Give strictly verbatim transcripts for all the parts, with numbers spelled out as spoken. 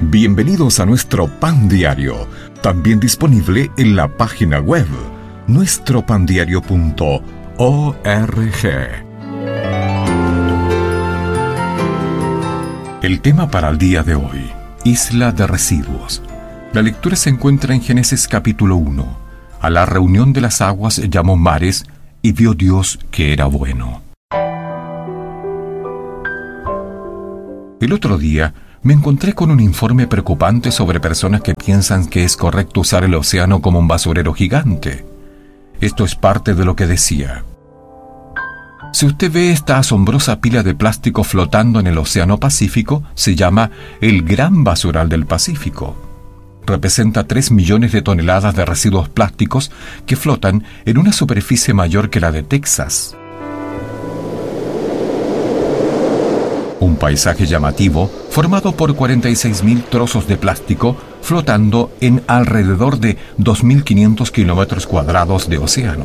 Bienvenidos a nuestro Pan Diario, también disponible en la página web nuestro pan diario punto org. El tema para el día de hoy: Isla de Residuos. La lectura se encuentra en Génesis capítulo uno. A la reunión de las aguas llamó mares, y vio Dios que era bueno. El otro día me encontré con un informe preocupante sobre personas que piensan que es correcto usar el océano como un basurero gigante. Esto es parte de lo que decía. Si usted ve esta asombrosa pila de plástico flotando en el Océano Pacífico, se llama el Gran Basural del Pacífico. Representa tres millones de toneladas de residuos plásticos que flotan en una superficie mayor que la de Texas. Un paisaje llamativo formado por cuarenta y seis mil trozos de plástico flotando en alrededor de dos mil quinientos kilómetros cuadrados de océano.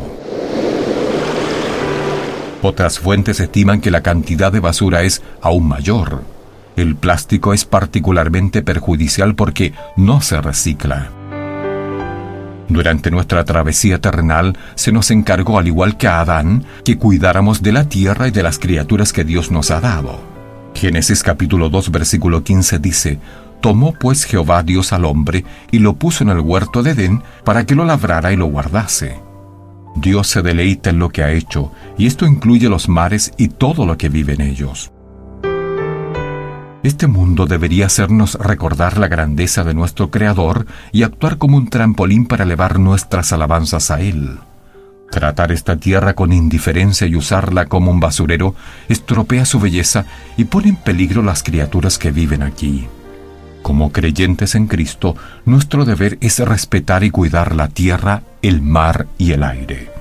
Otras fuentes estiman que la cantidad de basura es aún mayor. El plástico es particularmente perjudicial porque no se recicla. Durante nuestra travesía terrenal se nos encargó, al igual que a Adán, que cuidáramos de la tierra y de las criaturas que Dios nos ha dado. Génesis capítulo dos versículo quince dice: Tomó pues Jehová Dios al hombre y lo puso en el huerto de Edén para que lo labrara y lo guardase. Dios se deleita en lo que ha hecho, y esto incluye los mares y todo lo que vive en ellos. Este mundo debería hacernos recordar la grandeza de nuestro Creador y actuar como un trampolín para elevar nuestras alabanzas a Él. Tratar esta tierra con indiferencia y usarla como un basurero estropea su belleza y pone en peligro las criaturas que viven aquí. Como creyentes en Cristo, nuestro deber es respetar y cuidar la tierra, el mar y el aire.